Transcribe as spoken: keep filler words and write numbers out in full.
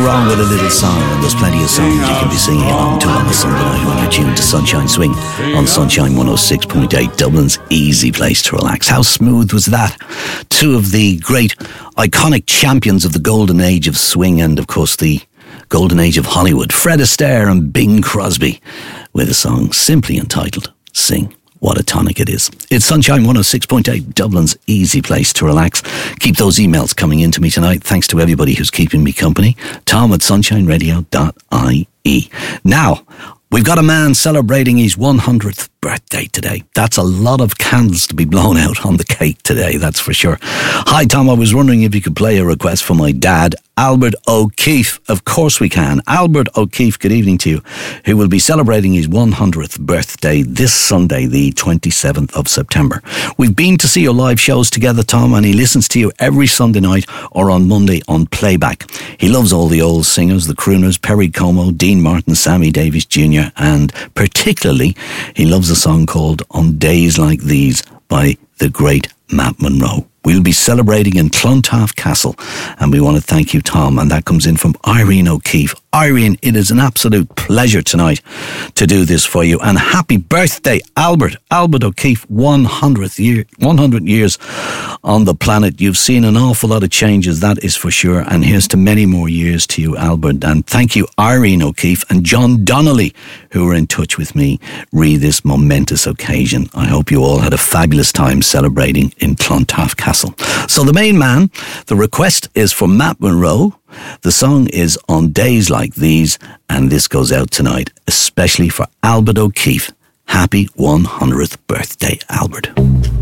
wrong with a little song, and there's plenty of songs you can be singing along to on a Sunday night when you're tuned to Sunshine Swing on Sunshine one oh six point eight, Dublin's easy place to relax. How smooth was that? Two of the great iconic champions of the golden age of swing and, of course, the golden age of Hollywood, Fred Astaire and Bing Crosby, with a song simply entitled Sing. What a tonic it is. It's Sunshine one oh six point eight, Dublin's easy place to relax. Keep those emails coming in to me tonight. Thanks to everybody who's keeping me company. Tom at sunshine radio dot I E. Now, we've got a man celebrating his one hundredth birthday today. That's a lot of candles to be blown out on the cake today, that's for sure. Hi, Tom. I was wondering if you could play a request for my dad, Albert O'Keefe. Of course we can. Albert O'Keefe, good evening to you, who will be celebrating his one hundredth birthday this Sunday, the twenty-seventh of September. We've been to see your live shows together, Tom, and he listens to you every Sunday night or on Monday on playback. He loves all the old singers, the crooners, Perry Como, Dean Martin, Sammy Davis Junior, and particularly he loves a song called On Days Like These by the great Matt Monro. We'll be celebrating in Clontarf Castle, and we want to thank you, Tom, and that comes in from Irene O'Keefe. Irene, it is an absolute pleasure tonight to do this for you, and happy birthday, Albert. Albert O'Keefe, one hundredth year, one hundred years on the planet. You've seen an awful lot of changes, that is for sure, and here's to many more years to you, Albert. And thank you, Irene O'Keefe and John Donnelly, who were in touch with me, re this momentous occasion. I hope you all had a fabulous time celebrating in Clontarf Castle. So the main man, the request is for Matt Monro. The song is On Days Like These, and this goes out tonight, especially for Albert O'Keefe. Happy one hundredth birthday, Albert.